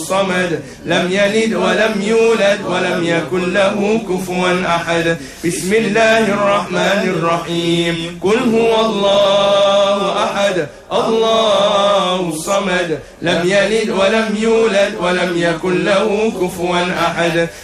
الصمد لم يلد ولم يولد ولم يكن له كفوا أحد. بسم الله الرحمن الرحيم. قل هو الله أحد الله الصمد لم يلد ولم يولد ولم يكن له كفوا أحد.